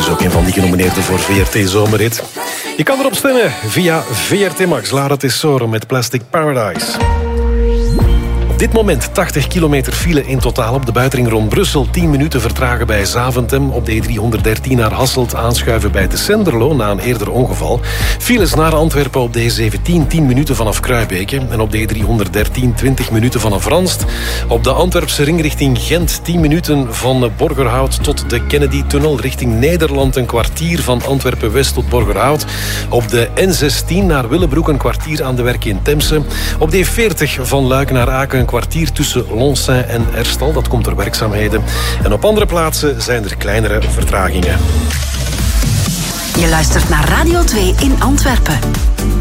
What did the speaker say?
dus ook een van die genomineerden voor VRT Zomerhit. Je kan erop stemmen via VRT Max. Lara Tesoro met Plastic Paradise. Op dit moment 80 kilometer file in totaal op de buitenring rond Brussel. 10 minuten vertragen bij Zaventem. Op de E313 naar Hasselt aanschuiven bij de Senderlo na een eerder ongeval. Files naar Antwerpen op de E17 10 minuten vanaf Kruibeke. En op de E313 20 minuten vanaf Ranst. Op de Antwerpse ring richting Gent 10 minuten van Borgerhout tot de Kennedy-tunnel. Richting Nederland een kwartier van Antwerpen-West tot Borgerhout. Op de N16 naar Willebroek een kwartier aan de werk in Temse. Op de E40 van Luik naar Aken een kwartier tussen Lonsaint en Erstal. Dat komt door werkzaamheden. En op andere plaatsen zijn er kleinere vertragingen. Je luistert naar Radio 2 in Antwerpen.